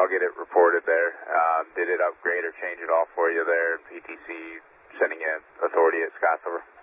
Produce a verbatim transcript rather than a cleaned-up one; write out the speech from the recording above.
I'll get it reported there. Um, did it upgrade or change at all for you there? P T C sending in authority at Scotts over.